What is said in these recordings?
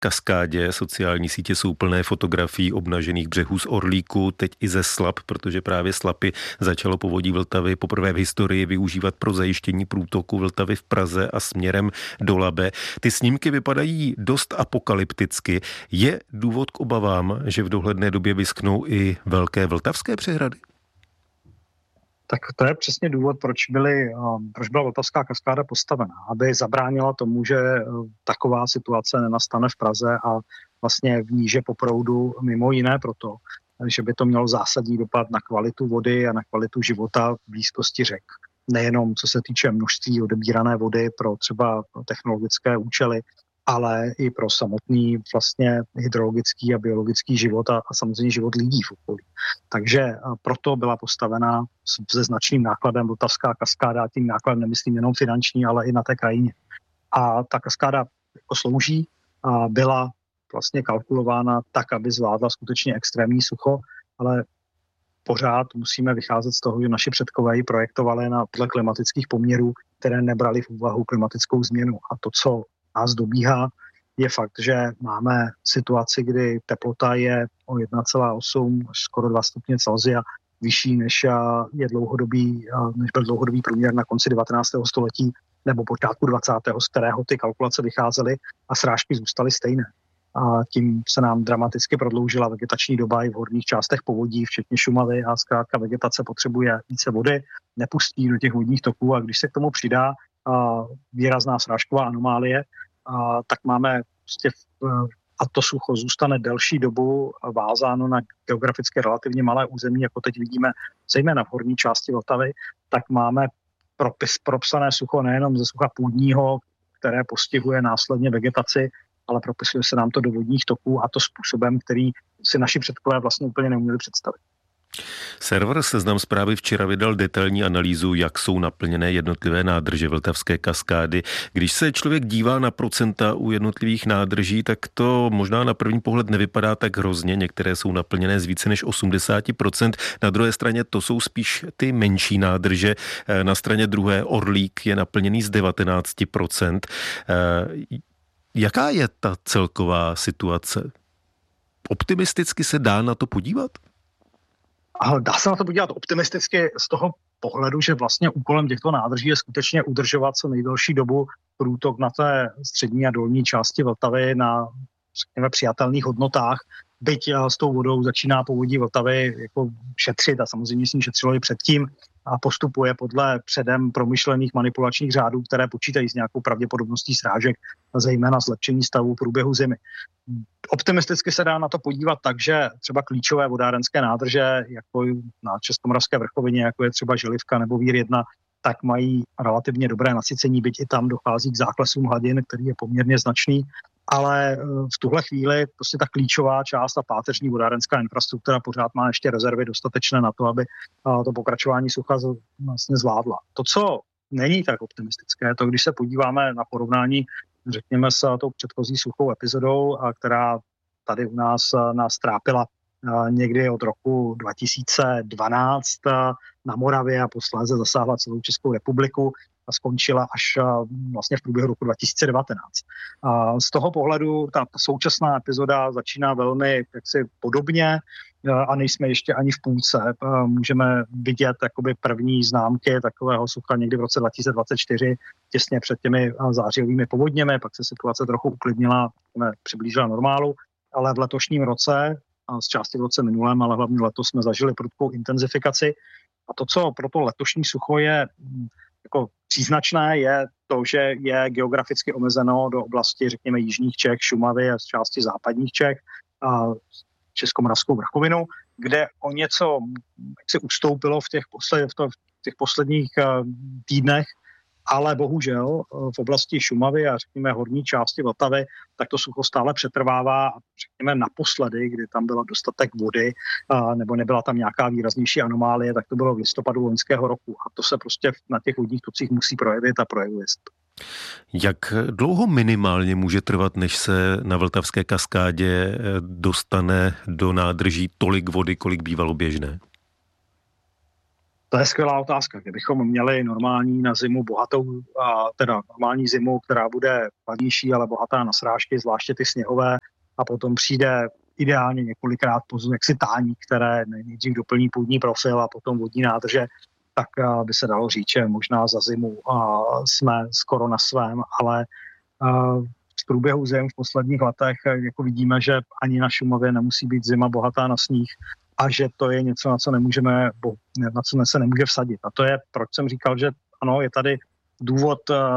kaskádě. Sociální sítě jsou plné fotografií obnažených břehů z Orlíku, teď i ze Slap, protože právě Slapy začalo povodí Vltavy poprvé v historii využívat pro zajištění průtoku Vltavy v Praze a směrem do Labe. Ty snímky vypadají dost apokalypticky. Je důvod k obavám, že v dohledné době vyschnou i velké vltavské přehrady? Tak to je přesně důvod, proč byla Vltavská kaskáda postavena, aby zabránila tomu, že taková situace nenastane v Praze a vlastně v níže po proudu, mimo jiné proto, že by to mělo zásadní dopad na kvalitu vody a na kvalitu života v blízkosti řek. Nejenom co se týče množství odebírané vody pro třeba technologické účely, ale i pro samotný vlastně hydrologický a biologický život a samozřejmě život lidí v okolí. Takže proto byla postavena se značným nákladem Vltavská kaskáda, tím nákladem nemyslím jenom finanční, ale i na té krajině. A ta kaskáda jako slouží a byla vlastně kalkulována tak, aby zvládla skutečně extrémní sucho, ale pořád musíme vycházet z toho, že naši předkové ji projektovali podle klimatických poměrů, které nebrali v úvahu klimatickou změnu. A to, co nás dobíhá, je fakt, že máme situaci, kdy teplota je o 1,8 až skoro 2 stupně Celsia vyšší, než byl dlouhodobý průměr na konci 19. století nebo počátku 20. z kterého ty kalkulace vycházely a srážky zůstaly stejné. A tím se nám dramaticky prodloužila vegetační doba i v horních částech povodí, včetně Šumavy, a zkrátka vegetace potřebuje více vody, nepustí do těch vodních toků, a když se k tomu přidá výrazná srážková anomálie, tak máme prostě a to sucho zůstane delší dobu vázáno na geograficky relativně malé území, jako teď vidíme, zejména v horní části Vltavy, tak máme propsané sucho nejenom ze sucha půdního, které postihuje následně vegetaci, ale propisuje se nám to do vodních toků, a to způsobem, který si naši předkové vlastně úplně neuměli představit. Server Seznam Zprávy včera vydal detailní analýzu, jak jsou naplněné jednotlivé nádrže Vltavské kaskády. Když se člověk dívá na procenta u jednotlivých nádrží, tak to možná na první pohled nevypadá tak hrozně. Některé jsou naplněné z více než 80%. Na druhé straně to jsou spíš ty menší nádrže. Na straně druhé Orlík je naplněný z 19%. Jaká je ta celková situace? Optimisticky se dá na to podívat? Dá se na to podívat optimisticky z toho pohledu, že vlastně úkolem těchto nádrží je skutečně udržovat co nejdelší dobu průtok na té střední a dolní části Vltavy na, řekněme, přijatelných hodnotách. Byť s tou vodou začíná povodí Vltavy jako šetřit, a samozřejmě s ní šetřilo i předtím, a postupuje podle předem promyšlených manipulačních řádů, které počítají s nějakou pravděpodobností srážek, zejména zlepšení stavu v průběhu zimy. Optimisticky se dá na to podívat tak, že třeba klíčové vodárenské nádrže, jako na Českomoravské vrchovině, jako je třeba Želivka nebo Vír 1, tak mají relativně dobré nasycení, byť i tam dochází k záklesům hladin, který je poměrně značný, ale v tuhle chvíli prostě ta klíčová část a páteřní vodárenská infrastruktura pořád má ještě rezervy dostatečné na to, aby to pokračování sucha vlastně zvládla. To, co není tak optimistické, to když se podíváme na porovnání, řekněme, s tou předchozí suchou epizodou, která tady u nás trápila někdy od roku 2012 na Moravě a posléze zasáhla celou Českou republiku a skončila až vlastně v průběhu roku 2019. Z toho pohledu ta současná epizoda začíná velmi jaksi podobně a nejsme ještě ani v půlce. Můžeme vidět jakoby první známky takového sucha někdy v roce 2024, těsně před těmi zářijovými povodněmi, pak se situace trochu uklidnila, přiblížila normálu, ale v letošním roce, z části v roce minulém, ale hlavně letos jsme zažili prudkou intenzifikaci. A to, co pro to letošní sucho je jako příznačné, je to, že je geograficky omezeno do oblasti, řekněme, jižních Čech, Šumavy a z části západních Čech a Českomoravskou vrchovinu, kde o něco se ustoupilo v těch posledních týdnech, ale bohužel v oblasti Šumavy a řekněme horní části Vltavy, tak to sucho stále přetrvává, a řekněme naposledy, kdy tam byla dostatek vody nebo nebyla tam nějaká výraznější anomálie, tak to bylo v listopadu loňského roku, a to se prostě na těch vodních tocích musí projevit a projevuje se to. Jak dlouho minimálně může trvat, než se na Vltavské kaskádě dostane do nádrží tolik vody, kolik bývalo běžné? To je skvělá otázka. Kdybychom měli normální na zimu bohatou, teda normální zimu, která bude chladnější, ale bohatá na srážky, zvláště ty sněhové, a potom přijde ideálně několikrát jaksi tání, které nejdřív doplní půdní profil a potom vodní nádrže, tak by se dalo říct, že možná za zimu jsme skoro na svém, ale v průběhu zim v posledních letech jako vidíme, že ani na Šumavě nemusí být zima bohatá na sníh a že to je něco, na co se nemůže vsadit. A to je, proč jsem říkal, že ano, je tady důvod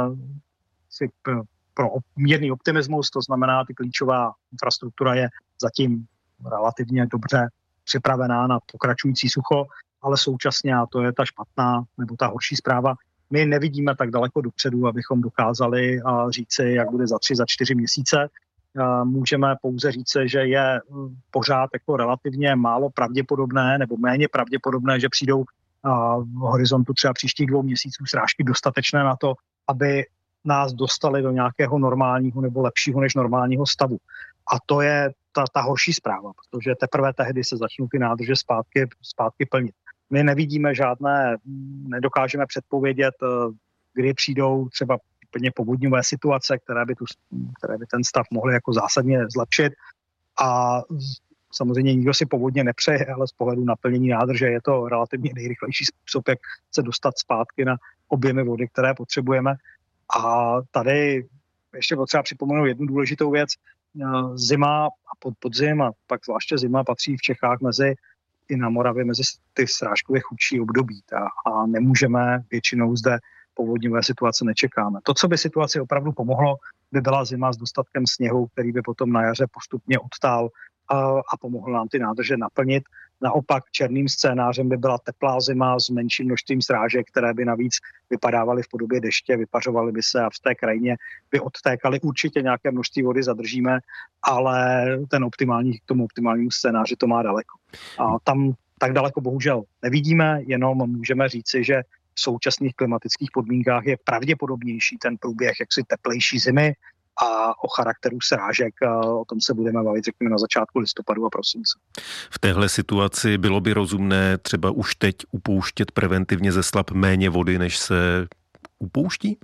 pro mírný optimismus, to znamená, ty klíčová infrastruktura je zatím relativně dobře připravená na pokračující sucho, ale současně, a to je ta špatná nebo ta horší zpráva, my nevidíme tak daleko dopředu, abychom dokázali říci, jak bude za 3, za 4 měsíce. Můžeme pouze říci, že je pořád jako relativně málo pravděpodobné nebo méně pravděpodobné, že přijdou v horizontu třeba příštích 2 měsíců srážky dostatečné na to, aby nás dostali do nějakého normálního nebo lepšího než normálního stavu. A to je ta horší zpráva, protože teprve tehdy se začnou ty nádrže zpátky plnit. My nevidíme nedokážeme předpovědět, kdy přijdou třeba úplně povodňové situace, které by ten stav mohly jako zásadně zlepšit. A samozřejmě nikdo si povodně nepřeje, ale z pohledu naplnění nádrže je to relativně nejrychlejší způsob, jak se dostat zpátky na objemy vody, které potřebujeme. A tady ještě potřeba připomenout jednu důležitou věc. Zima a podzim a pak zvláště zima patří v Čechách i na Moravě mezi ty srážkově chudší období a nemůžeme většinou zde povodňové situace nečekáme. To, co by situaci opravdu pomohlo, by byla zima s dostatkem sněhu, který by potom na jaře postupně odtál a pomohl nám ty nádrže naplnit. Naopak černým scénářem by byla teplá zima s menším množstvím srážek, které by navíc vypadávaly v podobě deště, vypařovaly by se a v té krajině by odtékaly. Určitě nějaké množství vody zadržíme, ale k tomu optimálnímu scénáři to má daleko. A tam tak daleko bohužel nevidíme, jenom můžeme říci, že v současných klimatických podmínkách je pravděpodobnější ten průběh jaksi teplejší zimy a o charakteru srážek, o tom se budeme bavit, řekněme, na začátku listopadu a prosince. V téhle situaci bylo by rozumné třeba už teď upouštět preventivně ze slap méně vody, než se upouští?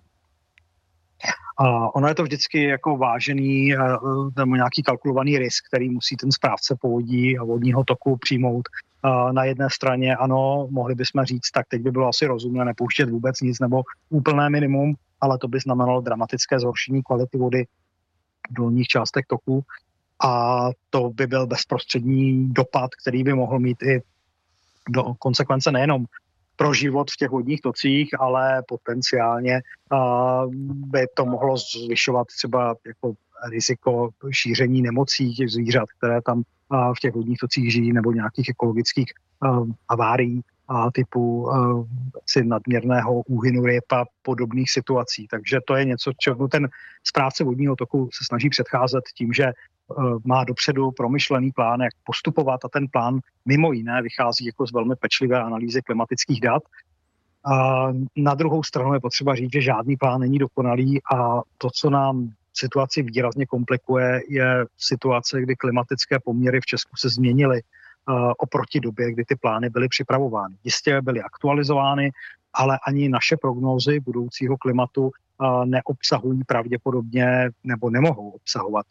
Ono je to vždycky jako vážený nebo nějaký kalkulovaný risk, který musí ten správce povodí a vodního toku přijmout. Na jedné straně ano, mohli bychom říct, tak teď by bylo asi rozumné nepouštět vůbec nic nebo úplné minimum, ale to by znamenalo dramatické zhoršení kvality vody v dolních částech toku a to by byl bezprostřední dopad, který by mohl mít i do konsekvence nejenom pro život v těch vodních tocích, ale potenciálně by to mohlo zvyšovat třeba jako riziko šíření nemocí těch zvířat, které tam v těch vodních tocích žijí, nebo nějakých ekologických havárií typu nadměrného úhynu ryb a podobných situací. Takže to je něco, čemu ten správce vodního toku se snaží předcházet tím, že má dopředu promyšlený plán, jak postupovat a ten plán mimo jiné vychází jako z velmi pečlivé analýzy klimatických dat. A na druhou stranu je potřeba říct, že žádný plán není dokonalý a to, co nám situaci výrazně komplikuje, je situace, kdy klimatické poměry v Česku se změnily oproti době, kdy ty plány byly připravovány. Jistě byly aktualizovány, ale ani naše prognózy budoucího klimatu neobsahují pravděpodobně nebo nemohou obsahovat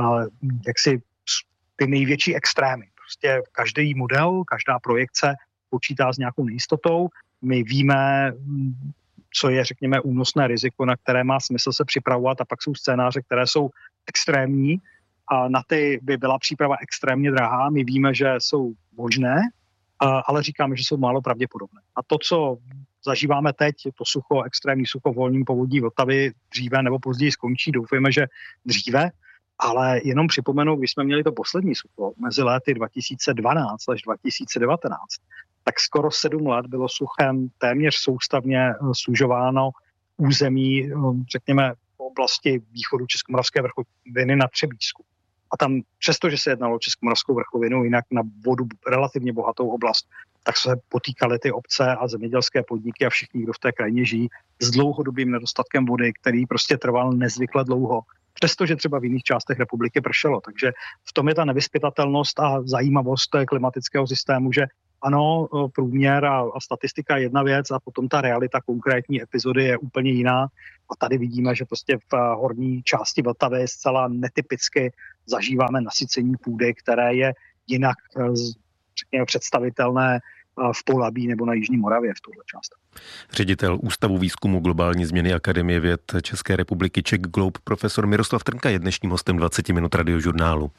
jaksi ty největší extrémy. Prostě každý model, každá projekce počítá s nějakou nejistotou. My víme, co je, řekněme, únosné riziko, na které má smysl se připravovat a pak jsou scénáře, které jsou extrémní a na ty by byla příprava extrémně drahá. My víme, že jsou možné, ale říkáme, že jsou málo pravděpodobné. A to, co zažíváme teď, to sucho, extrémní sucho v volním povodí Vltavy dříve nebo později skončí. Doufujeme, že dříve, ale jenom připomenu, když jsme měli to poslední sucho mezi léty 2012 až 2019, tak skoro 7 let bylo suchem téměř soustavně sužováno území, řekněme, v oblasti východu Českomoravské vrchoviny na Třebíčsku. A tam, přestože se jednalo o Českomoravskou vrchovinu, jinak na vodu relativně bohatou oblast, tak se potýkaly ty obce a zemědělské podniky a všichni, kdo v té krajině žijí, s dlouhodobým nedostatkem vody, který prostě trval nezvykle dlouho, přestože třeba v jiných částech republiky pršelo. Takže v tom je ta nevyzpytatelnost a zajímavost klimatického systému, že ano, průměr a statistika je jedna věc a potom ta realita konkrétní epizody je úplně jiná. A tady vidíme, že prostě v horní části Vltavy zcela netypicky zažíváme nasycení půdy, které je jinak řekněme, představitelné v Polabí nebo na Jižní Moravě v tuhle části. Ředitel Ústavu výzkumu globální změny Akademie věd České republiky Czech Globe profesor Miroslav Trnka je dnešním hostem 20 minut Radiožurnálu.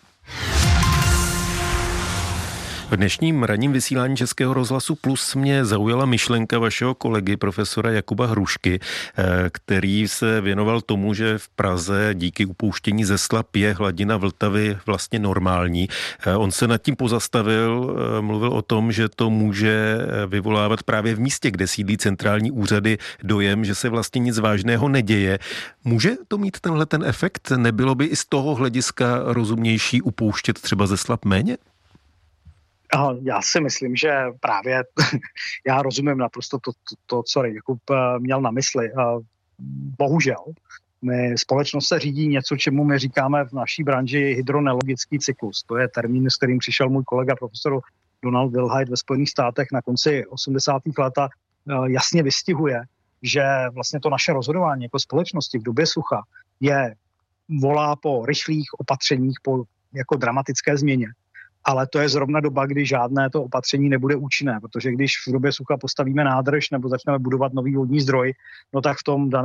V dnešním ranním vysílání Českého rozhlasu Plus mě zaujala myšlenka vašeho kolegy profesora Jakuba Hrušky, který se věnoval tomu, že v Praze díky upouštění ze Slap je hladina Vltavy vlastně normální. On se nad tím pozastavil, mluvil o tom, že to může vyvolávat právě v místě, kde sídlí centrální úřady, dojem, že se vlastně nic vážného neděje. Může to mít tenhle ten efekt? Nebylo by i z toho hlediska rozumnější upouštět třeba ze Slap méně? Já si myslím, že právě já rozumím naprosto to, co Jakub měl na mysli. Bohužel, společnost se řídí něco, čemu my říkáme v naší branži hydroneologický cyklus. To je termín, s kterým přišel můj kolega profesor Donald Wilhite ve Spojených státech na konci 80. let a jasně vystihuje, že vlastně to naše rozhodování jako společnosti v době sucha volá po rychlých opatřeních, po jako dramatické změně. Ale to je zrovna doba, kdy žádné to opatření nebude účinné, protože když v době sucha postavíme nádrž nebo začneme budovat nový vodní zdroj, no tak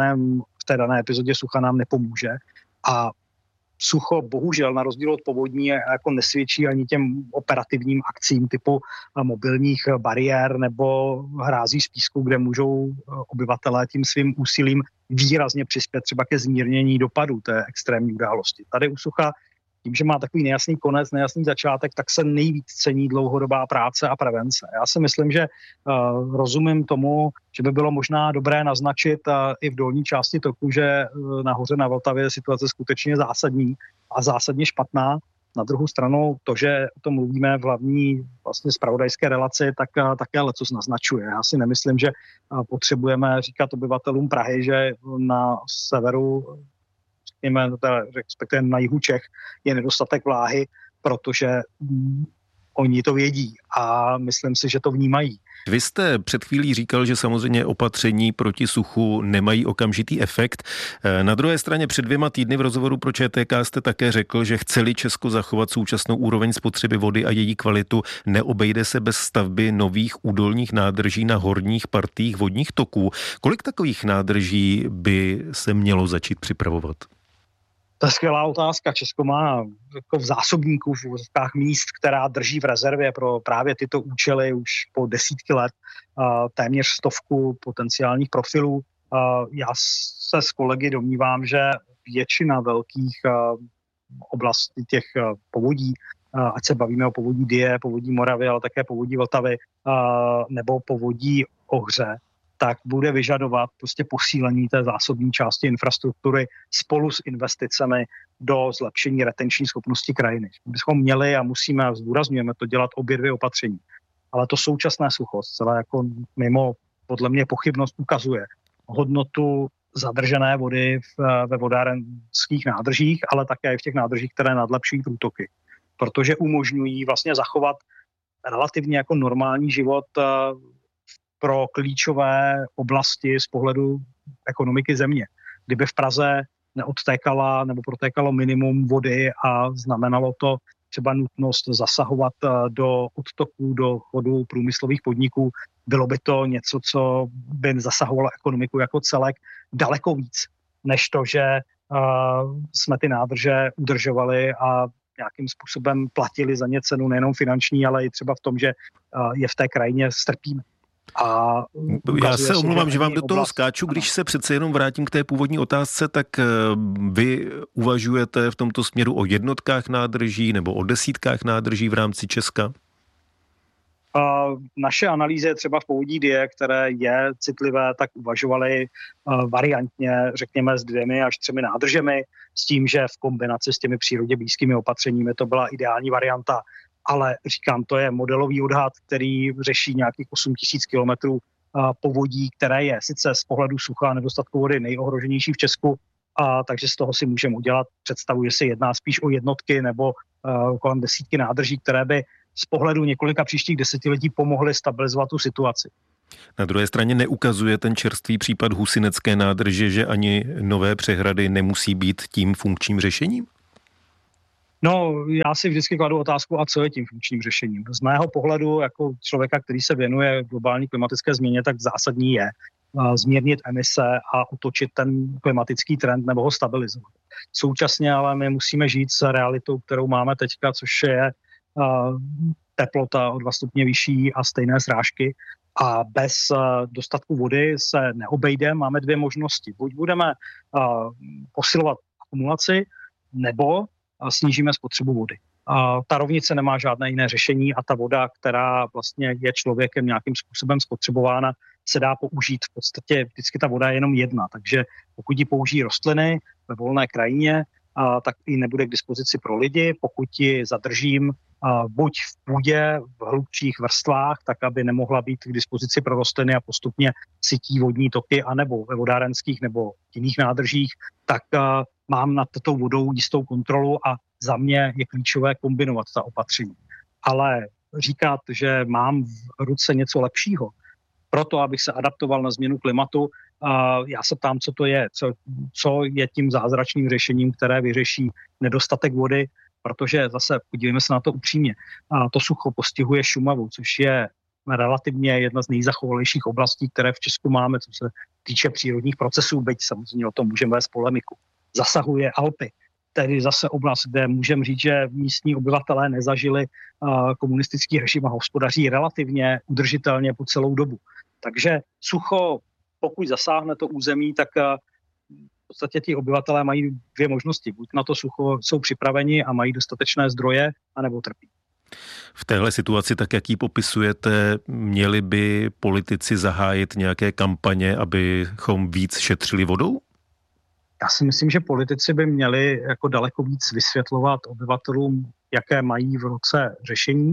v té dané epizodě sucha nám nepomůže. A sucho bohužel na rozdíl od povodní jako nesvědčí ani těm operativním akcím typu mobilních bariér nebo hrází z písku, kde můžou obyvatelé tím svým úsilím výrazně přispět třeba ke zmírnění dopadů té extrémní události. Tady u sucha tím, že má takový nejasný konec, nejasný začátek, tak se nejvíc cení dlouhodobá práce a prevence. Já si myslím, že rozumím tomu, že by bylo možná dobré naznačit i v dolní části toku, že nahoře na Vltavě je situace skutečně zásadní a zásadně špatná. Na druhou stranu to, že o tom mluvíme v hlavní vlastně zpravodajské relaci, tak také lecos naznačuje. Já si nemyslím, že potřebujeme říkat obyvatelům Prahy, že na severu respektive na jihu Čech je nedostatek vláhy, protože oni to vědí a myslím si, že to vnímají. Vy jste před chvílí říkal, že samozřejmě opatření proti suchu nemají okamžitý efekt. Na druhé straně před 2 týdny v rozhovoru pro ČTK jste také řekl, že chce-li Česko zachovat současnou úroveň spotřeby vody a její kvalitu, neobejde se bez stavby nových údolních nádrží na horních partiích vodních toků. Kolik takových nádrží by se mělo začít připravovat? To je skvělá otázka. Česko má jako v zásobníku v uvozovkách míst, která drží v rezervě pro právě tyto účely už po desítky let téměř 100 potenciálních profilů. Já se s kolegy domnívám, že většina velkých oblastí těch povodí, ať se bavíme o povodí Dyje, povodí Moravy, ale také povodí Vltavy nebo povodí Ohře, tak bude vyžadovat prostě posílení té zásobní části infrastruktury spolu s investicemi do zlepšení retenční schopnosti krajiny. Bychom měli a musíme, a zdůrazňujeme to, dělat obě 2 opatření. Ale to současné sucho, celé jako mimo podle mě pochybnost ukazuje hodnotu zadržené vody ve vodárenských nádržích, ale také i v těch nádržích, které nadlepšují průtoky. Protože umožňují vlastně zachovat relativně jako normální život pro klíčové oblasti z pohledu ekonomiky země. Kdyby v Praze neodtékala nebo protékalo minimum vody a znamenalo to třeba nutnost zasahovat do odtoků, do chodu průmyslových podniků, bylo by to něco, co by zasahovalo ekonomiku jako celek daleko víc, než to, že jsme ty nádrže udržovali a nějakým způsobem platili za ně cenu nejenom finanční, ale i třeba v tom, že je v té krajině strpíme. Já se omlouvám, že vám do toho skáču, když se přece jenom vrátím k té původní otázce, tak vy uvažujete v tomto směru o jednotkách nádrží nebo o desítkách nádrží v rámci Česka? Naše analýzy třeba v povodí Dyje, které je citlivé, tak uvažovali variantně, řekněme, s 2 až 3 nádržemi, s tím, že v kombinaci s těmi přírodě blízkými opatřeními to byla ideální varianta. Ale říkám, to je modelový odhad, který řeší nějakých 8 000 kilometrů povodí, které je sice z pohledu sucha a nedostatku vody nejohroženější v Česku, takže z toho si můžeme udělat představu, že se jedná spíš o jednotky nebo kolem desítky nádrží, které by z pohledu několika příštích desetiletí pomohly stabilizovat tu situaci. Na druhé straně neukazuje ten čerstvý případ Husinecké nádrže, že ani nové přehrady nemusí být tím funkčním řešením? No, já si vždycky kladu otázku, a co je tím funkčním řešením. Z mého pohledu, jako člověka, který se věnuje globální klimatické změně, tak zásadní je zmírnit emise a otočit ten klimatický trend nebo ho stabilizovat. Současně ale my musíme žít s realitou, kterou máme teďka, což je teplota o 2 stupně vyšší a stejné srážky. A bez dostatku vody se neobejde. Máme 2 možnosti. Buď budeme posilovat akumulaci, nebo snížíme spotřebu vody. Ta rovnice nemá žádné jiné řešení a ta voda, která vlastně je člověkem nějakým způsobem spotřebována, se dá použít. V podstatě vždycky ta voda je jenom jedna, takže pokud ji použijí rostliny ve volné krajině, tak ji nebude k dispozici pro lidi. Pokud ji zadržím buď v půdě, v hlubších vrstvách, tak aby nemohla být k dispozici pro rostliny a postupně sytí vodní toky, anebo ve vodárenských nebo jiných nádržích, tak mám nad tou vodou jistou kontrolu a za mě je klíčové kombinovat ta opatření. Ale říkat, že mám v ruce něco lepšího, proto abych se adaptoval na změnu klimatu, já se ptám, co to je, co je tím zázračným řešením, které vyřeší nedostatek vody, protože zase podívejme se na to upřímně. To sucho postihuje Šumavu, což je relativně jedna z nejzachovalejších oblastí, které v Česku máme, co se týče přírodních procesů, byť samozřejmě o tom můžeme vést polemiku. Zasahuje Alpy, tedy zase oblast, kde můžeme říct, že místní obyvatelé nezažili komunistický režim a hospodaří relativně udržitelně po celou dobu. Takže sucho, pokud zasáhne to území, tak v podstatě ti obyvatelé mají 2 možnosti. Buď na to sucho jsou připraveni a mají dostatečné zdroje, anebo trpí. V téhle situaci, tak jak ji popisujete, měli by politici zahájit nějaké kampaně, abychom víc šetřili vodou? Já si myslím, že politici by měli jako daleko víc vysvětlovat obyvatelům, jaké mají v ruce řešení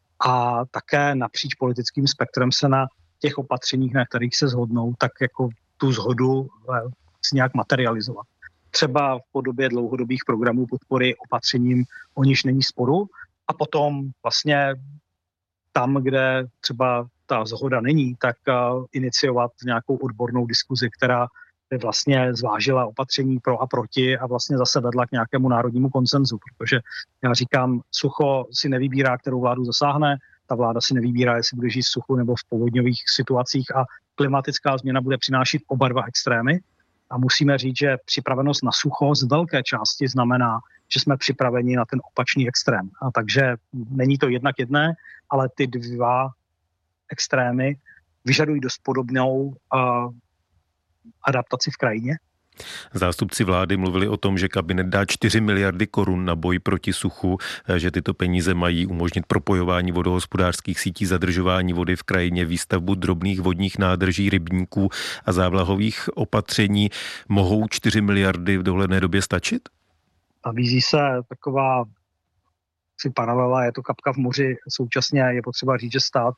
a také napříč politickým spektrem se na těch opatřeních, na kterých se shodnou, tak jako tu shodu si nějak materializovat. Třeba v podobě dlouhodobých programů podpory opatřením, o nichž není sporu, a potom vlastně tam, kde třeba ta shoda není, tak iniciovat nějakou odbornou diskuzi, která by vlastně zvážila opatření pro a proti a vlastně zase vedla k nějakému národnímu konsenzu, protože já říkám, sucho si nevybírá, kterou vládu zasáhne, ta vláda si nevybírá, jestli bude žít v suchu nebo v povodňových situacích a klimatická změna bude přinášet oba 2 extrémy. A musíme říct, že připravenost na sucho z velké části znamená, že jsme připraveni na ten opačný extrém. A takže není to jednak jedné, ale ty 2 extrémy vyžadují dost podobnou adaptaci v krajině. Zástupci vlády mluvili o tom, že kabinet dá 4 miliardy korun na boj proti suchu, že tyto peníze mají umožnit propojování vodohospodářských sítí, zadržování vody v krajině, výstavbu drobných vodních nádrží, rybníků a závlahových opatření. Mohou 4 miliardy v dohledné době stačit? Nabízí se taková paralela, je to kapka v moři. Současně je potřeba říct, že stát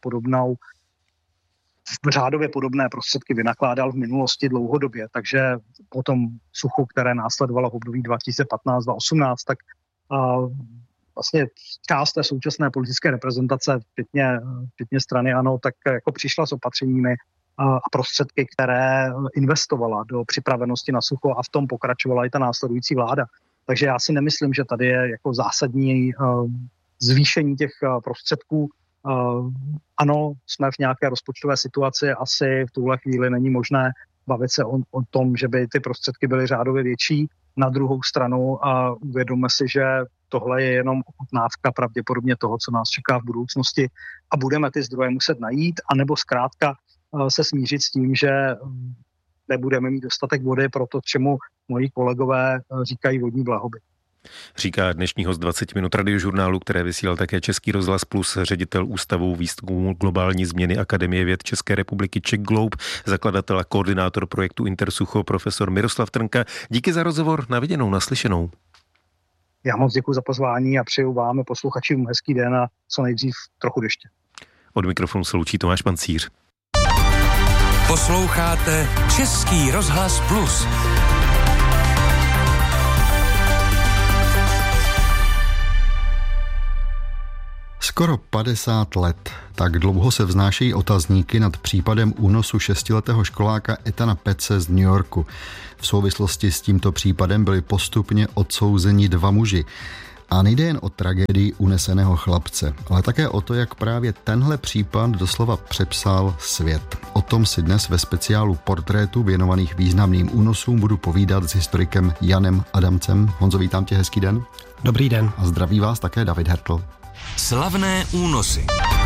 řádově podobné prostředky vynakládal v minulosti dlouhodobě, takže po tom suchu, které následovalo v období 2015-2018, tak vlastně část té současné politické reprezentace, včetně strany ANO, tak jako přišla s opatřeními a prostředky, které investovala do připravenosti na sucho a v tom pokračovala i ta následující vláda. Takže já si nemyslím, že tady je jako zásadní zvýšení těch prostředků. Ano, jsme v nějaké rozpočtové situaci, asi v tuhle chvíli není možné bavit se o tom, že by ty prostředky byly řádově větší. Na druhou stranu uvědomme si, že tohle je jenom ochutnávka pravděpodobně toho, co nás čeká v budoucnosti a budeme ty zdroje muset najít, anebo zkrátka se smířit s tím, že nebudeme mít dostatek vody pro to, čemu moji kolegové říkají vodní blahobyt. Říká dnešní host 20 minut radiožurnálu, které vysílal také Český rozhlas Plus, ředitel Ústavu výzkumu globální změny Akademie věd České republiky Czech Globe, zakladatel a koordinátor projektu Intersucho, profesor Miroslav Trnka. Díky za rozhovor, na viděnou, naslyšenou. Já moc děkuji za pozvání a přeju vám posluchačům hezký den a co nejdřív trochu deště. Od mikrofonu se loučí Tomáš Pancíř. Posloucháte Český rozhlas Plus. Skoro 50 let. Tak dlouho se vznášejí otazníky nad případem únosu 6letého školáka Ethana Petze z New Yorku. V souvislosti s tímto případem byli postupně odsouzeni 2 muži. A nejde jen o tragédii uneseného chlapce, ale také o to, jak právě tenhle případ doslova přepsal svět. O tom si dnes ve speciálu portrétů věnovaných významným únosům budu povídat s historikem Janem Adamcem. Honzo, vítám tě, hezký den. Dobrý den. A zdraví vás také David Hertl. Slavné únosy.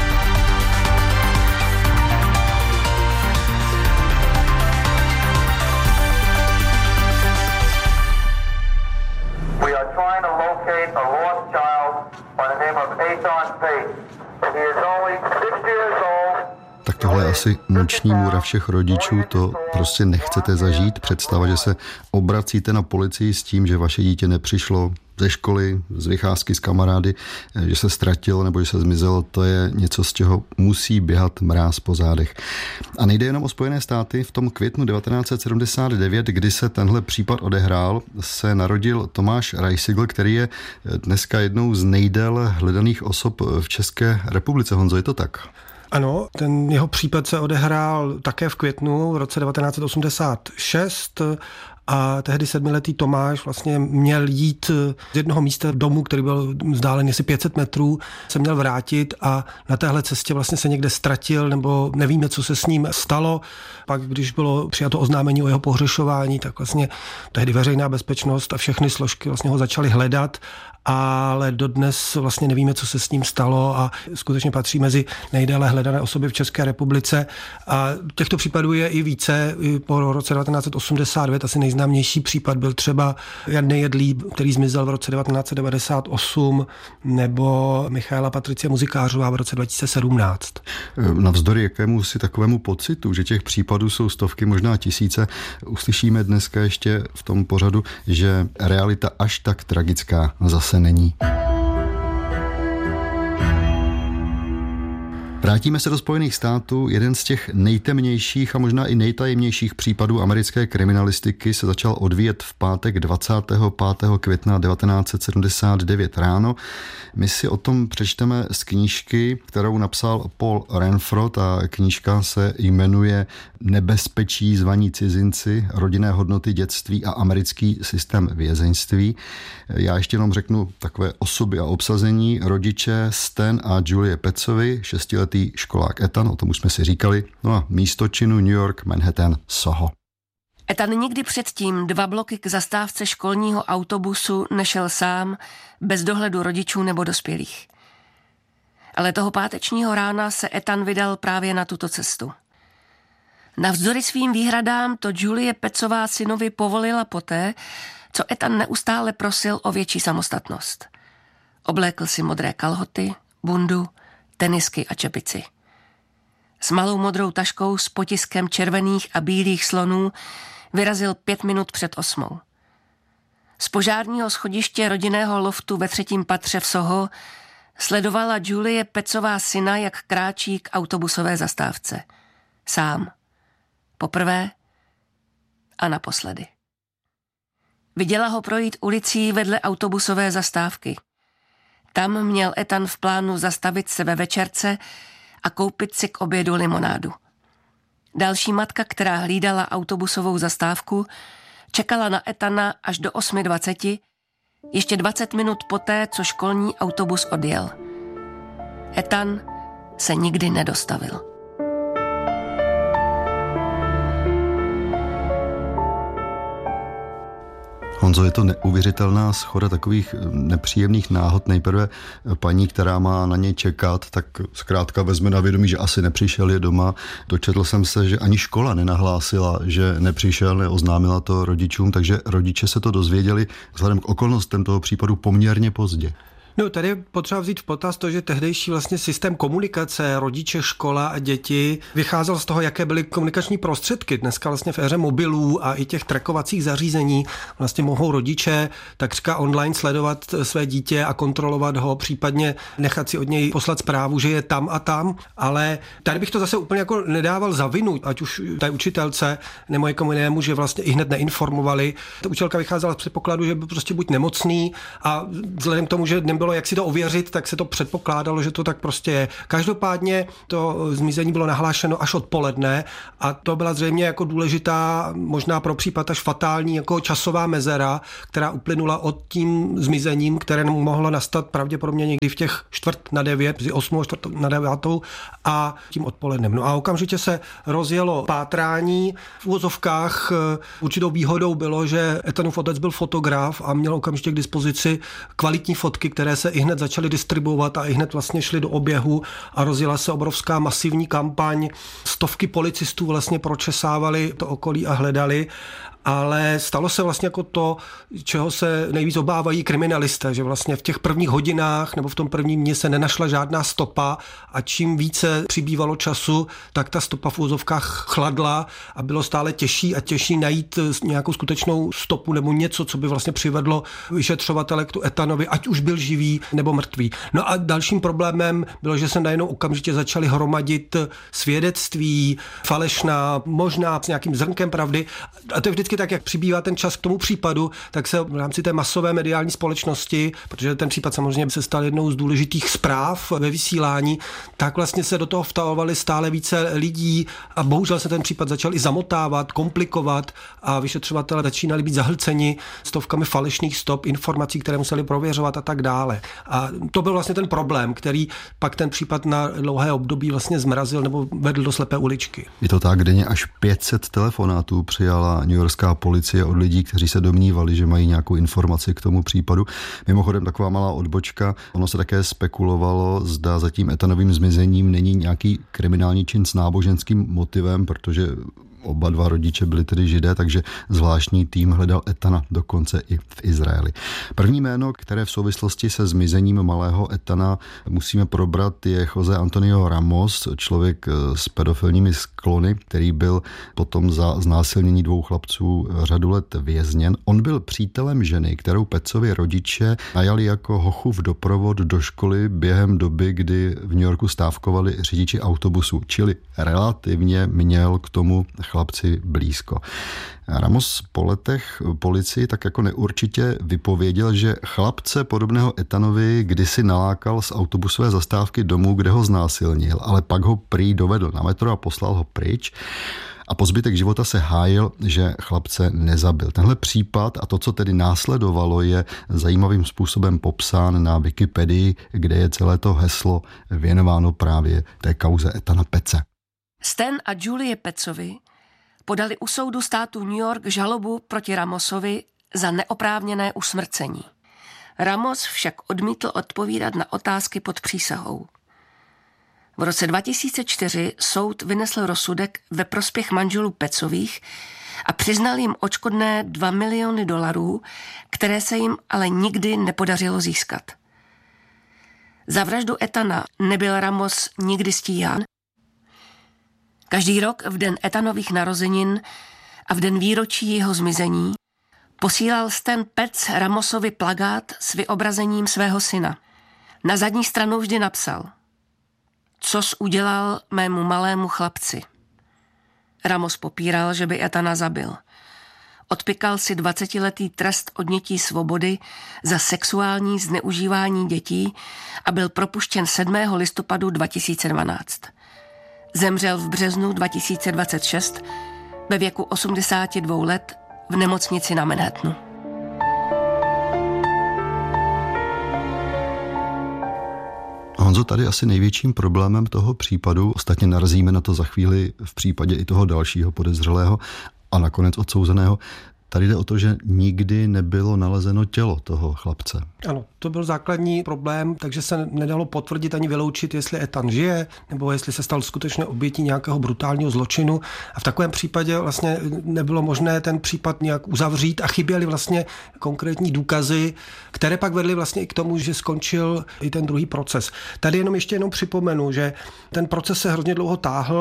Tak tohle je asi noční můra všech rodičů, to prostě nechcete zažít. Představa, že se obracíte na policii s tím, že vaše dítě nepřišlo ze školy, z vycházky s kamarády, že se ztratilo nebo že se zmizelo, to je něco, z čeho musí běhat mráz po zádech. A nejde jenom o Spojené státy. V tom květnu 1979, kdy se tenhle případ odehrál, se narodil Tomáš Reisigl, který je dneska jednou z nejdéle hledaných osob v České republice. Honzo, je to tak? Ano, ten jeho případ se odehrál také v květnu v roce 1986 a tehdy 7letý Tomáš vlastně měl jít z jednoho místa domu, který byl vzdálen asi 500 metrů, se měl vrátit a na téhle cestě vlastně se někde ztratil nebo nevíme, co se s ním stalo. Pak, když bylo přijato oznámení o jeho pohřešování, tak vlastně tehdy veřejná bezpečnost a všechny složky vlastně ho začaly hledat, ale dodnes vlastně nevíme, co se s ním stalo a skutečně patří mezi nejdéle hledané osoby v České republice. A těchto případů je i více. Po roce 1989 asi nejznámější případ byl třeba Jan Nejedlý, který zmizel v roce 1998, nebo Michaela Patricie Muzikářová v roce 2017. Navzdory jakému si takovému pocitu, že těch případů jsou stovky, možná tisíce, uslyšíme dneska ještě v tom pořadu, že realita až tak tragická zase není. Vrátíme se do Spojených států. Jeden z těch nejtemnějších a možná i nejtajemnějších případů americké kriminalistiky se začal odvíjet v pátek 25. května 1979 ráno. My si o tom přečteme z knížky, kterou napsal Paul Renfro. Ta knížka se jmenuje Nebezpečí zvaní cizinci, rodinné hodnoty dětství a americký systém vězeňství. Já ještě jenom řeknu takové osoby a obsazení. Rodiče Stan a Julie Petzovi, 6letý školák Ethan, o tom už jsme si říkali, no a místo činu New York, Manhattan, Soho. Ethan nikdy předtím 2 bloky k zastávce školního autobusu nešel sám, bez dohledu rodičů nebo dospělých. Ale toho pátečního rána se Ethan vydal právě na tuto cestu. Navzdory svým výhradám to Julie Petzová synovi povolila poté, co Ethan neustále prosil o větší samostatnost. Oblékl si modré kalhoty, bundu, tenisky a čepici. S malou modrou taškou s potiskem červených a bílých slonů vyrazil 5 minut před 8. Z požárního schodiště rodinného loftu ve 3. patře v Soho sledovala Julie Petzová syna, jak kráčí k autobusové zastávce. Sám. Poprvé a naposledy. Viděla ho projít ulicí vedle autobusové zastávky. Tam měl Ethan v plánu zastavit se ve večerce a koupit si k obědu limonádu. Další matka, která hlídala autobusovou zastávku, čekala na Ethana až do 8:20, ještě 20 minut poté, co školní autobus odjel. Ethan se nikdy nedostavil. Honzo, je to neuvěřitelná shoda takových nepříjemných náhod. Nejprve paní, která má na něj čekat, tak zkrátka vezme na vědomí, že asi nepřišel, je doma. Dočetl jsem se, že ani škola nenahlásila, že nepřišel, neoznámila to rodičům, takže rodiče se to dozvěděli vzhledem k okolnostem toho případu poměrně pozdě. No, tady je potřeba vzít v potaz to, že tehdejší vlastně systém komunikace rodiče, škola a děti vycházel z toho, jaké byly komunikační prostředky. Dneska vlastně v éře mobilů a i těch trackovacích zařízení vlastně mohou rodiče takřka online sledovat své dítě a kontrolovat ho, případně nechat si od něj poslat zprávu, že je tam a tam, ale tady bych to zase úplně jako nedával za vinu, ať už té učitelce nebo někomu jinému, že vlastně i hned neinformovali. Ta učitelka vycházela z předpokladu, že byl prostě buď nemocný a vzhledem k tomu, že nebylo nebylo jak si to ověřit, tak se to předpokládalo, že to tak prostě je. Každopádně to zmizení bylo nahlášeno až odpoledne a to byla zřejmě jako důležitá, možná pro případ až fatální jako časová mezera, která uplynula od tím zmizením, které mohlo nastat pravděpodobně někdy v těch 8:45, mezi 8 a 8:45 a tím odpolednem. No a okamžitě se rozjelo pátrání. V uvozovkách určitou výhodou bylo, že Ethanův otec byl fotograf a měl okamžitě k dispozici kvalitní fotky, které se ihned začaly distribuovat a ihned vlastně šly do oběhu a rozjela se obrovská masivní kampaň. Stovky policistů vlastně pročesávali to okolí a hledali. Ale stalo se vlastně jako to, čeho se nejvíc obávají kriminalisté, že vlastně v těch prvních hodinách nebo v tom prvním dni se nenašla žádná stopa a čím více přibývalo času, tak ta stopa v úzovkách chladla a bylo stále těžší a těžší najít nějakou skutečnou stopu nebo něco, co by vlastně přivedlo vyšetřovatele k tu Ethanovi, ať už byl živý nebo mrtvý. No a dalším problémem bylo, že se najednou okamžitě začaly hromadit svědectví, falešná, možná s nějakým zrnkem pravdy. A to je vždycky tak, jak přibývá ten čas k tomu případu, tak se v rámci té masové mediální společnosti, protože ten případ samozřejmě se stal jednou z důležitých zpráv ve vysílání, tak vlastně se do toho vtahovali stále více lidí a bohužel se ten případ začal i zamotávat, komplikovat a vyšetřovatelé začínali být zahlceni stovkami falešných stop, informací, které museli prověřovat a tak dále. A to byl vlastně ten problém, který pak ten případ na dlouhé období vlastně zmrazil nebo vedl do slepé uličky. Je to tak, denně až 500 telefonátů přijala newyorská policie od lidí, kteří se domnívali, že mají nějakou informaci k tomu případu. Mimochodem taková malá odbočka, ono se také spekulovalo, zda za tím Ethanovým zmizením není nějaký kriminální čin s náboženským motivem, protože oba dva rodiče byli tedy Židé, takže zvláštní tým hledal Ethana dokonce i v Izraeli. První jméno, které v souvislosti se zmizením malého Ethana musíme probrat, je José Antonio Ramos, člověk s pedofilními sklony, který byl potom za znásilnění 2 chlapců řadu let vězněn. On byl přítelem ženy, kterou Petzovi rodiče najali jako hochu v doprovod do školy během doby, kdy v New Yorku stávkovali řidiči autobusu, čili relativně měl k tomu chlapci blízko. Ramos po letech policii tak jako neurčitě vypověděl, že chlapce podobného Ethanovi kdysi nalákal z autobusové zastávky domů, kde ho znásilnil, ale pak ho prý dovedl na metro a poslal ho pryč. A po zbytek života se hájil, že chlapce nezabil. Tenhle případ a to, co tedy následovalo, je zajímavým způsobem popsán na Wikipedii, kde je celé to heslo věnováno právě té kauze Ethana Petze. Stan a Julie Petzovi podali u soudu státu New York žalobu proti Ramosovi za neoprávněné usmrcení. Ramos však odmítl odpovídat na otázky pod přísahou. V roce 2004 soud vynesl rozsudek ve prospěch manželů Petzových a přiznal jim odškodné $2 miliony, které se jim ale nikdy nepodařilo získat. Za vraždu Ethana nebyl Ramos nikdy stíhán. Každý rok v den Ethanových narozenin a v den výročí jeho zmizení posílal Stan Petz Ramosovi plakát s vyobrazením svého syna. Na zadní stranu vždy napsal: "Cos udělal mému malému chlapci." Ramos popíral, že by Ethana zabil. Odpykal si 20letý trest odnětí svobody za sexuální zneužívání dětí a byl propuštěn 7. listopadu 2012. Zemřel v březnu 2026 ve věku 82 let v nemocnici na Manhattanu. Honzo, tady asi největším problémem toho případu, ostatně narazíme na to za chvíli v případě i toho dalšího podezřelého a nakonec odsouzeného, tady jde o to, že nikdy nebylo nalezeno tělo toho chlapce. Ano, to byl základní problém, takže se nedalo potvrdit ani vyloučit, jestli Ethan žije, nebo jestli se stal skutečně obětí nějakého brutálního zločinu. A v takovém případě vlastně nebylo možné ten případ nějak uzavřít a chyběly vlastně konkrétní důkazy, které pak vedly vlastně i k tomu, že skončil i ten druhý proces. Tady jenom připomenu, že ten proces se hrozně dlouho táhl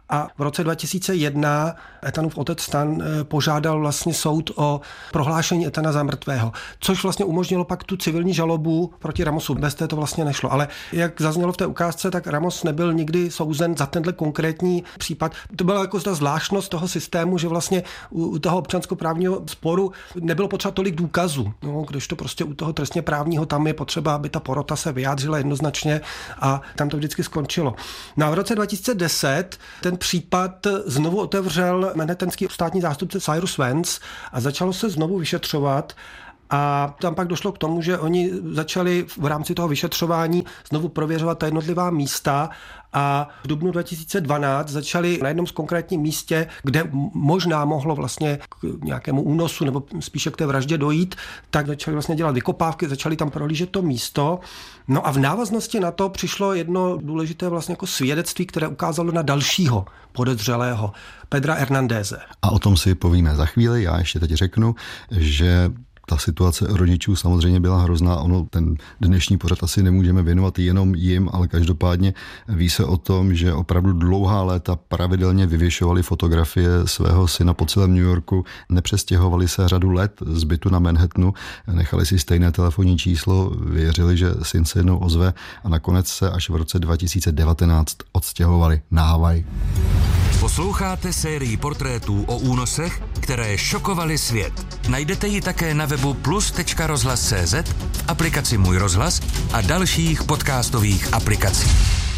a v roce 2001 Ethanův otec Stan požádal vlastně soud o prohlášení Ethana za mrtvého, což vlastně umožnilo pak tu civilní žalobu proti Ramosu. Bez té to vlastně nešlo. Ale jak zaznělo v té ukázce, tak Ramos nebyl nikdy souzen za tenhle konkrétní případ. To byla jako ta zvláštnost toho systému, že vlastně u toho občanskoprávního sporu nebylo potřeba tolik důkazů, no, když to prostě u toho trestně právního tam je potřeba, aby ta porota se vyjádřila jednoznačně a tam to vždycky skončilo. No a v roce 2010 ten případ znovu otevřel manhattanský státní zástupce Cyrus Vance a začalo se znovu vyšetřovat. A tam pak došlo k tomu, že oni začali v rámci toho vyšetřování znovu prověřovat ta jednotlivá místa a v dubnu 2012 začali na jednom z konkrétním místě, kde možná mohlo vlastně k nějakému únosu nebo spíše k té vraždě dojít, tak začali vlastně dělat vykopávky, začali tam prohlížet to místo. No a v návaznosti na to přišlo jedno důležité vlastně jako svědectví, které ukázalo na dalšího podezřelého, Pedra Hernandéze. A o tom si povíme za chvíli. Já ještě teď řeknu, že ta situace rodičů samozřejmě byla hrozná. Ono ten dnešní pořad asi nemůžeme věnovat jenom jim, ale každopádně ví se o tom, že opravdu dlouhá léta pravidelně vyvěšovali fotografie svého syna po celém New Yorku, nepřestěhovali se řadu let z bytu na Manhattanu, nechali si stejné telefonní číslo, věřili, že syn se jednou ozve a nakonec se až v roce 2019 odstěhovali na Havaj. Posloucháte sérii portrétů o únosech, které šokovaly svět. Najdete ji také na webu plus.rozhlas.cz, v aplikaci Můj rozhlas a dalších podcastových aplikacích.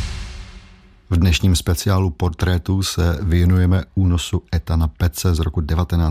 V dnešním speciálu portrétů se věnujeme únosu Ethana Petze z roku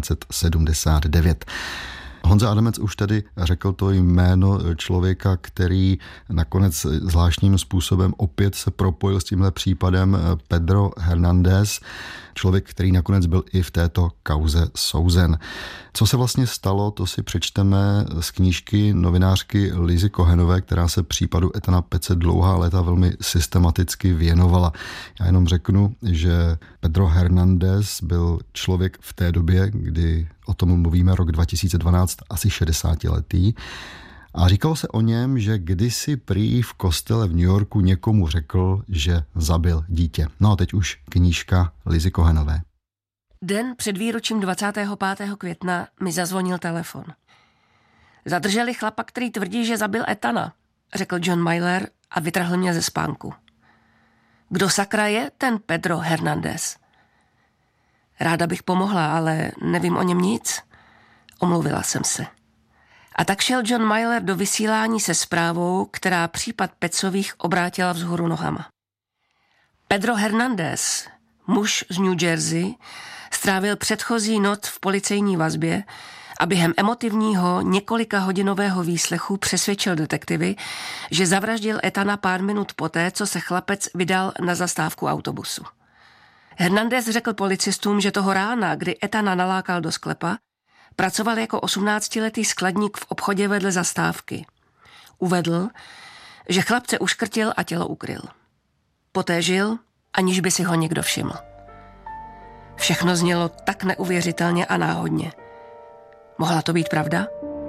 1979. Honza Adamec už tady řekl to jméno člověka, který nakonec zvláštním způsobem opět se propojil s tímhle případem, Pedro Hernández, člověk, který nakonec byl i v této kauze souzen. Co se vlastně stalo, to si přečteme z knížky novinářky Lizy Cohenové, která se případu Ethana Petze dlouhá léta velmi systematicky věnovala. Já jenom řeknu, že Pedro Hernández byl člověk v té době, kdy o tom mluvíme, rok 2012, asi 60letý. A říkalo se o něm, že kdysi prý v kostele v New Yorku někomu řekl, že zabil dítě. No a teď už knížka Lizy Cohenové. Den před výročím 25. května mi zazvonil telefon. Zadrželi chlapa, který tvrdí, že zabil Ethana, řekl John Myler a vytrhl mě ze spánku. Kdo sakra je ten Pedro Hernández? Ráda bych pomohla, ale nevím o něm nic. Omluvila jsem se. A tak šel John Myler do vysílání se zprávou, která případ Petzových obrátila vzhůru nohama. Pedro Hernández, muž z New Jersey, strávil předchozí noc v policejní vazbě a během emotivního několikahodinového výslechu přesvědčil detektivy, že zavraždil Ethana pár minut poté, co se chlapec vydal na zastávku autobusu. Hernández řekl policistům, že toho rána, kdy Ethana nalákal do sklepa, pracoval jako 18letý skladník v obchodě vedle zastávky. Uvedl, že chlapce uškrtil a tělo ukryl. Poté žil, aniž by si ho někdo všiml. Všechno znělo tak neuvěřitelně a náhodně. Mohla to být pravda?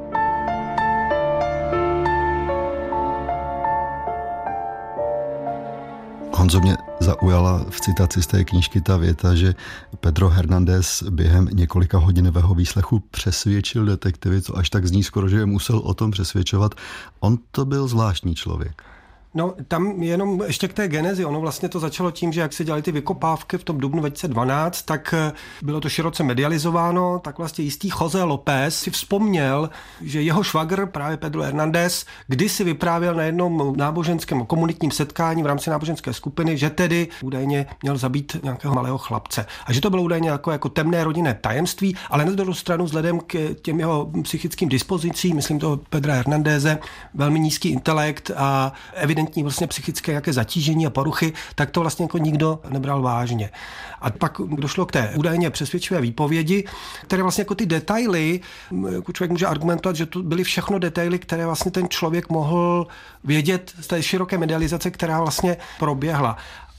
Honzo, mě zaujala v citaci z té knížky ta věta, že Pedro Hernández během několika hodinového výslechu přesvědčil detektivy, co až tak zní skoro, že je musel o tom přesvědčovat. On to byl zvláštní člověk. No, tam jenom ještě k té genezi. Ono vlastně to začalo tím, že jak se dělaly ty vykopávky v tom dubnu 2012, tak bylo to široce medializováno, tak vlastně jistý José López si vzpomněl, že jeho švagr, právě Pedro Hernández, kdysi vyprávěl na jednom náboženském komunitním setkání v rámci náboženské skupiny, že tedy údajně měl zabít nějakého malého chlapce. A že to bylo údajně jako temné rodinné tajemství, ale na druhou stranu vzhledem k těm jeho psychickým dispozicím, myslím toho Pedra Hernándeze, velmi nízký intelekt a evidentní vlastně psychické jaké zatížení a poruchy, tak to vlastně jako nikdo nebral vážně. A pak došlo k té údajně přesvědčivé výpovědi, které vlastně jako ty detaily, jako člověk může argumentovat, že to byly všechno detaily, které vlastně ten člověk mohl vědět z té široké medializace, která vlastně proběhla.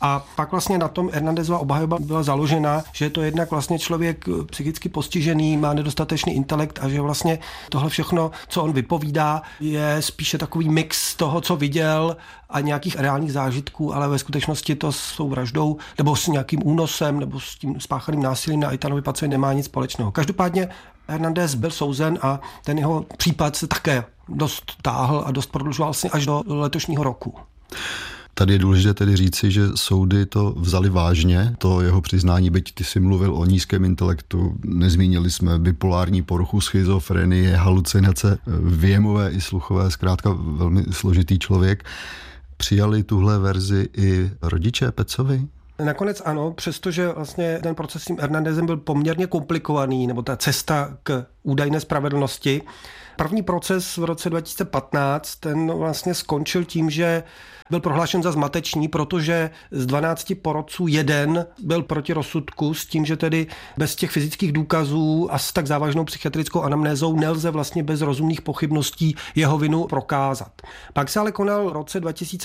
A pak vlastně na tom Hernandezova obhajoba byla založena, že je to jednak vlastně člověk psychicky postižený, má nedostatečný intelekt a že vlastně tohle všechno, co on vypovídá, je spíše takový mix toho, co viděl a nějakých reálných zážitků, ale ve skutečnosti to s tou vraždou nebo s nějakým únosem nebo s tím spáchaným násilím na Etanovi Pacovi nemá nic společného. Každopádně Hernandez byl souzen a ten jeho případ se také dost táhl a dost prodlužoval si až do letošního roku. Tady je důležité tedy říci, že soudy to vzali vážně, to jeho přiznání, byť ty si mluvil o nízkém intelektu, nezmínili jsme bipolární poruchu, schizofrenie, halucinace, věmové i sluchové, zkrátka velmi složitý člověk. Přijali tuhle verzi i rodiče Pecovi? Nakonec ano, přestože vlastně ten proces s tím Hernandezem byl poměrně komplikovaný, nebo ta cesta k údajné spravedlnosti. První proces v roce 2015, ten vlastně skončil tím, že byl prohlášen za zmatečný, protože z 12 porotců jeden byl proti rozsudku s tím, že tedy bez těch fyzických důkazů a s tak závažnou psychiatrickou anamnézou nelze vlastně bez rozumných pochybností jeho vinu prokázat. Pak se ale konal v roce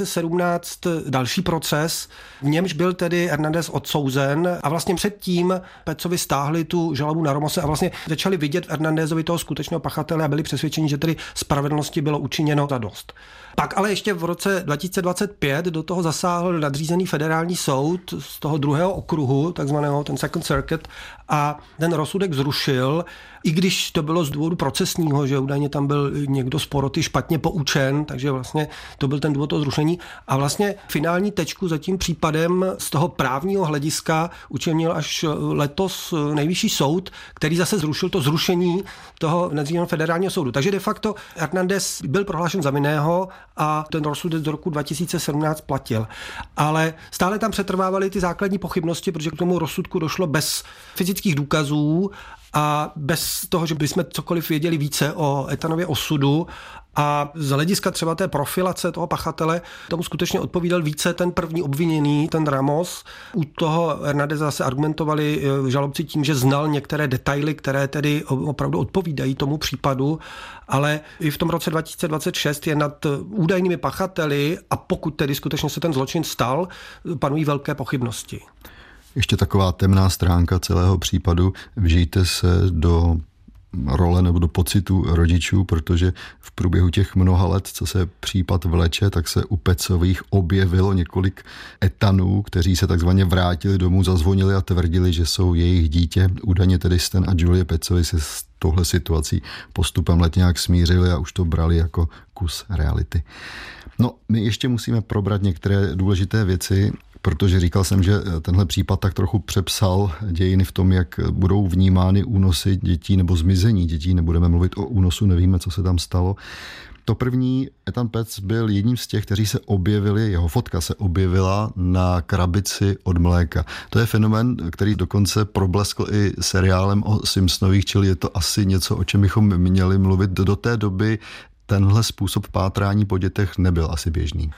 2017 další proces, v němž byl tedy Hernandez odsouzen a vlastně předtím Pecovi stáhli tu žalobu na Ramose a vlastně začali vidět v Hernandezovi toho skutečného pachatele a byli přesvědčeni, že tedy spravedlnosti bylo učiněno zadost. Pak ale ještě v roce 2025 do toho zasáhl nadřízený federální soud z toho druhého okruhu, takzvaného ten Second Circuit, a ten rozsudek zrušil, i když to bylo z důvodu procesního, že údajně tam byl někdo z poroty špatně poučen, takže vlastně to byl ten důvod toho zrušení. A vlastně finální tečku za tím případem z toho právního hlediska učinil až letos nejvyšší soud, který zase zrušil to zrušení toho nadřízeného federálního soudu. Takže de facto Hernandez byl prohlášen za vinného a ten rozsudek do roku 2017 platil. Ale stále tam přetrvávaly ty základní pochybnosti, protože k tomu rozsudku došlo bez fyzických důkazů a bez toho, že bychom cokoliv věděli více o Etanově osudu. A z hlediska třeba té profilace toho pachatele tomu skutečně odpovídal více ten první obviněný, ten Ramos. U toho Hernandeza se argumentovali žalobci tím, že znal některé detaily, které tedy opravdu odpovídají tomu případu, ale i v tom roce 2026 je nad údajnými pachateli, a pokud tedy skutečně se ten zločin stal, panují velké pochybnosti. Ještě taková temná stránka celého případu. Vžijte se do role nebo do pocitu rodičů, protože v průběhu těch mnoha let, co se případ vleče, tak se u Pecových objevilo několik Etanů, kteří se takzvaně vrátili domů, zazvonili a tvrdili, že jsou jejich dítě. Údajně tedy Stan a Julie Pecovi se s touhle situací postupem let nějak smířili a už to brali jako kus reality. No, my ještě musíme probrat některé důležité věci, protože říkal jsem, že tenhle případ tak trochu přepsal dějiny v tom, jak budou vnímány únosy dětí nebo zmizení dětí. Nebudeme mluvit o únosu, nevíme, co se tam stalo. To první, Ethan Pets byl jedním z těch, kteří se objevili, jeho fotka se objevila na krabici od mléka. To je fenomén, který dokonce probleskl i seriálem o Simpsonových, čili je to asi něco, o čem bychom měli mluvit. Do té doby tenhle způsob pátrání po dětech nebyl asi běžný.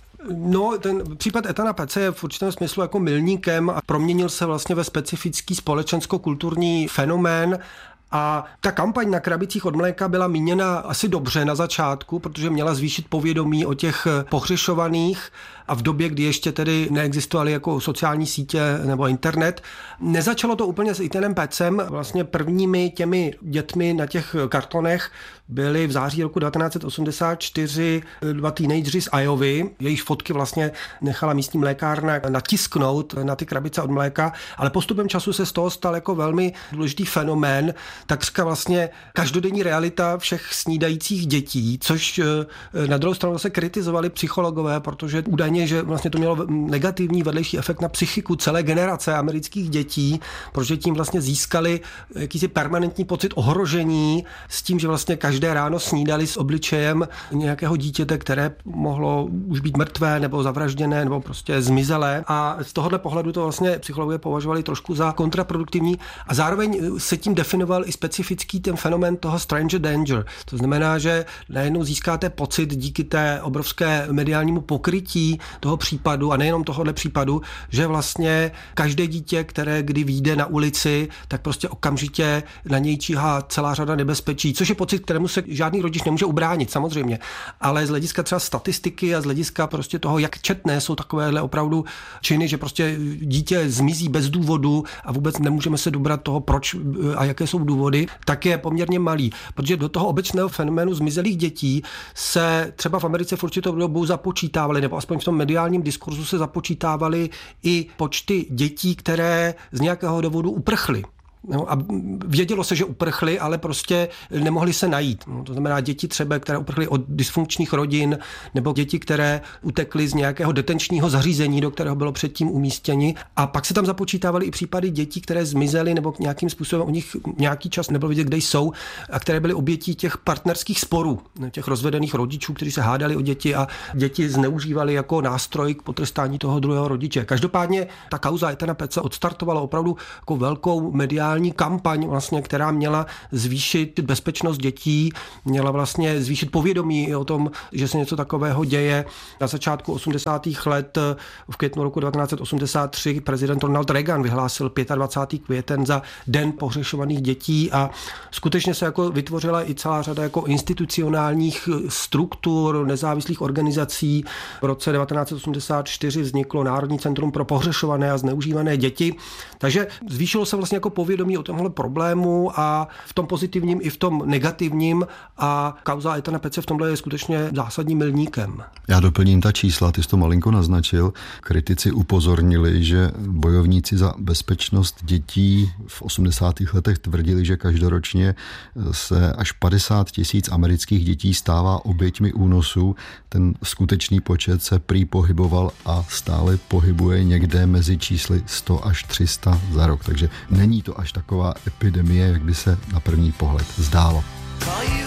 No, ten případ Ethana Pece je v určitém smyslu jako milníkem a proměnil se vlastně ve specifický společensko-kulturní fenomén. A ta kampaň na krabicích od mléka byla míněna asi dobře na začátku, protože měla zvýšit povědomí o těch pohřešovaných a v době, kdy ještě tedy neexistovaly jako sociální sítě nebo internet. Nezačalo to úplně s Ethanem Pecem. Vlastně prvními těmi dětmi na těch kartonech byli v září roku 1984 dva teenageři z Iovy. Jejich fotky vlastně nechala místní mlékárna natisknout na ty krabice od mléka, ale postupem času se z toho stal jako velmi důležitý fenomén, takřka vlastně každodenní realita všech snídajících dětí, což na druhou stranu se kritizovali psychologové, protože údajně, že vlastně to mělo negativní vedlejší efekt na psychiku celé generace amerických dětí, protože tím vlastně získali jakýsi permanentní pocit ohrožení s tím, že vlastně každé ráno snídali s obličejem nějakého dítěte, které mohlo už být mrtvé nebo zavražděné nebo prostě zmizelé. A z tohohle pohledu to vlastně psychologové považovali trošku za kontraproduktivní a zároveň se tím definoval i specifický ten fenomén toho stranger danger. To znamená, že najednou získáte pocit díky té obrovské mediálnímu pokrytí toho případu a nejenom tohohle případu, že vlastně každé dítě, které kdy vyjde na ulici, tak prostě okamžitě na něj číhá celá řada nebezpečí, což je pocit, kterému čemu se žádný rodič nemůže ubránit, samozřejmě. Ale z hlediska třeba statistiky a z hlediska prostě toho, jak četné jsou takovéhle opravdu činy, že prostě dítě zmizí bez důvodu a vůbec nemůžeme se dobrat toho, proč a jaké jsou důvody, tak je poměrně malý. Protože do toho obecného fenoménu zmizelých dětí se třeba v Americe v určitou dobu započítávaly, nebo aspoň v tom mediálním diskurzu se započítávaly i počty dětí, které z nějakého důvodu uprchly. No a vědělo se, že uprchli, ale prostě nemohli se najít. No, to znamená děti třeba, které uprchly od dysfunkčních rodin, nebo děti, které utekly z nějakého detenčního zařízení, do kterého bylo předtím umístěni. A pak se tam započítávaly i případy dětí, které zmizely, nebo nějakým způsobem o nich nějaký čas nebylo vidět, kde jsou, a které byly obětí těch partnerských sporů, těch rozvedených rodičů, kteří se hádali o děti a děti zneužívali jako nástroj k potrestání toho druhého rodiče. Každopádně ta kauza Ethana Petze odstartovala opravdu jako velkou mediální kampaň, vlastně, která měla zvýšit bezpečnost dětí, měla vlastně zvýšit povědomí o tom, že se něco takového děje. Na začátku 80. let v květnu roku 1983 prezident Ronald Reagan vyhlásil 25. květen za Den pohřešovaných dětí a skutečně se jako vytvořila i celá řada jako institucionálních struktur, nezávislých organizací. V roce 1984 vzniklo Národní centrum pro pohřešované a zneužívané děti. Takže zvýšilo se vlastně jako povědomí o tomhle problému a v tom pozitivním i v tom negativním a kauza Ethana Petze v tomhle je skutečně zásadním milníkem. Já doplním ta čísla, ty jsi to malinko naznačil. Kritici upozornili, že bojovníci za bezpečnost dětí v 80. letech tvrdili, že každoročně se až 50 000 amerických dětí stává oběťmi únosů. Ten skutečný počet se prý pohyboval a stále pohybuje někde mezi čísly 100 až 300 za rok. Takže není to až taková epidemie, jak by se na první pohled zdálo.